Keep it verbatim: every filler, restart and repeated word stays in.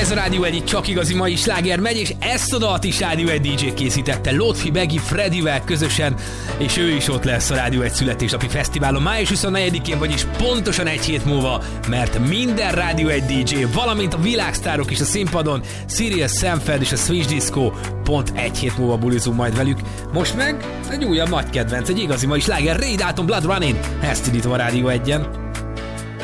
Ez a Rádió egy csak igazi mai sláger megy, és ezt a dalt is Rádió egy dé dzsé készítette Lotfi Begi Fredivel közösen, és ő is ott lesz a Rádió egy születésnapi fesztiválon május huszonnegyedikén, vagyis pontosan egy hét múlva, mert minden Rádió egy dé dzsé, valamint a világsztárok is a színpadon, Sirius Sanford és a Switch Disco pont egy hét múlva bulizunk majd velük. Most meg egy újabb nagy kedvenc, egy igazi mai sláger, Ray Dalton Blood Running, ezt indítom a Rádió egyen.